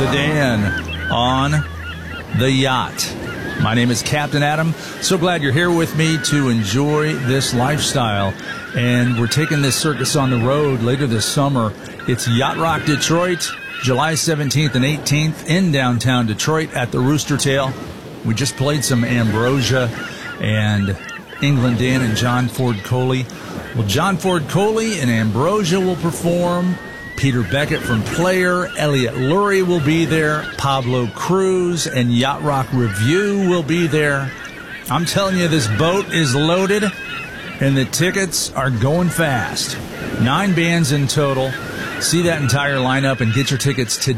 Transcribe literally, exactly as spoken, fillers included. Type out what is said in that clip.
the Dan on the yacht. My name is Captain Adam. So glad you're here with me to enjoy this lifestyle. And we're taking this circus on the road later this summer. It's Yacht Rock Detroit, July seventeenth and eighteenth in downtown Detroit at the Rooster Tail. We just played some Ambrosia and England Dan and John Ford Coley. Well, John Ford Coley and Ambrosia will perform. Peter Beckett from Player, Elliot Lurie will be there. Pablo Cruz and Yacht Rock Review will be there. I'm telling you, this boat is loaded, and the tickets are going fast. Nine bands in total. See that entire lineup and get your tickets today.